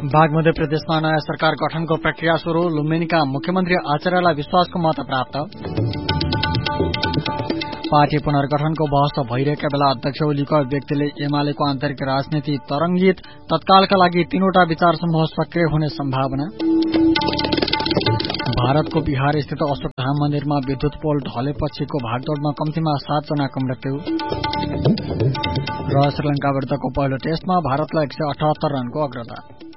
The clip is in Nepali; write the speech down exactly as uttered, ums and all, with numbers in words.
बागमती प्रदेशमा नयाँ सरकार गठनको प्रक्रिया शुरू। लुम्बिनीका मुख्यमन्त्री आचार्यलाई विश्वासको मत प्राप्त। पार्टी पुनर्गठनको बहस भइरहेका बेला अध्यक्ष ओलीको व्यक्तिले एमालेको आन्तरिक राजनीति तरंगित। तत्कालका लागि तीनवटा विचार समूह सक्रिय हुने सम्भावना। भारतको बिहार स्थित अशोक धाम मन्दिरमा विद्युत पोल ढलेपछिको भागदौड़मा कम्तीमा सातजनाको मृत्यु। र श्रीलंका विरुद्धको पहिलो टेस्टमा भारतलाई एक सय अठहत्तर रनको अग्रता।